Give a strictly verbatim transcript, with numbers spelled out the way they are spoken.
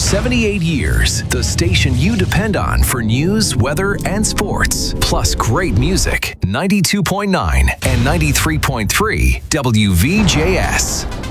seventy-eight years, the station you depend on for news, weather, and sports. Plus great music. ninety-two point nine and ninety-three point three W V J S.